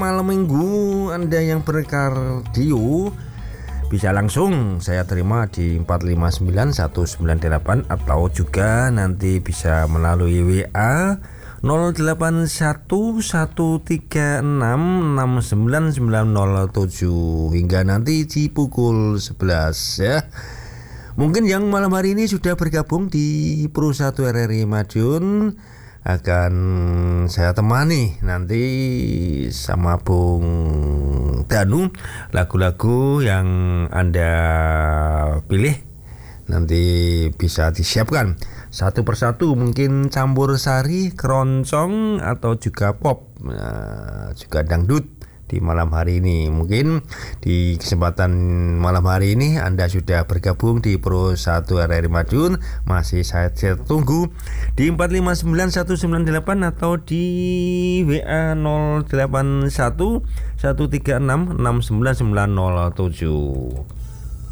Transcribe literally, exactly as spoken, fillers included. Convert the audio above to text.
malam minggu. Anda yang berkardio bisa langsung saya terima di empat lima sembilan satu sembilan delapan, atau juga nanti bisa melalui W A nol delapan satu satu tiga enam enam sembilan sembilan nol tujuh hingga nanti di pukul sebelas ya. Mungkin yang malam hari ini sudah bergabung di Pro satu R R I Madiun akan saya temani nanti sama Bung Danu, lagu-lagu yang Anda pilih nanti bisa disiapkan satu persatu, mungkin campur sari, keroncong, atau juga pop, nah, juga dangdut di malam hari ini. Mungkin di kesempatan malam hari ini Anda sudah bergabung di Pro satu R R I Madiun, masih saya, saya tunggu di empat lima sembilan satu sembilan delapan atau di W A nol delapan satu satu tiga enam enam sembilan sembilan nol tujuh.